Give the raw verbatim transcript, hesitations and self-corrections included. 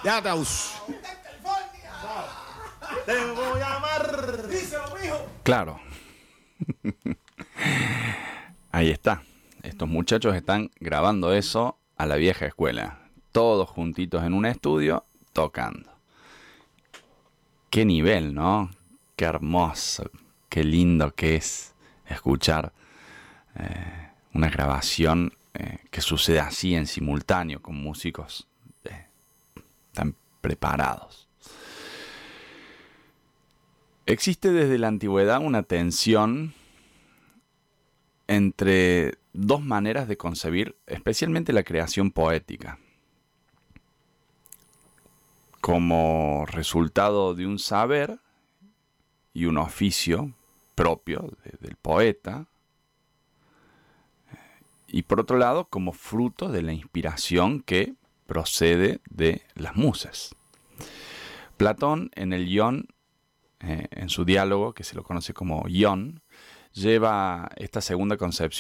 Ya te aus. Te voy a amar. Díselo, mijo. Claro. Ahí está. Estos muchachos están grabando eso a la vieja escuela. Todos juntitos en un estudio, tocando. Qué nivel, ¿no? Qué hermoso, qué lindo que es escuchar eh, una grabación eh, que sucede así en simultáneo con músicos eh, tan preparados. Existe desde la antigüedad una tensión entre dos maneras de concebir especialmente la creación poética. Como resultado de un saber y un oficio propio de, del poeta, y por otro lado como fruto de la inspiración que procede de las musas. Platón en el Ion, eh, en su diálogo, que se lo conoce como Ion, lleva esta segunda concepción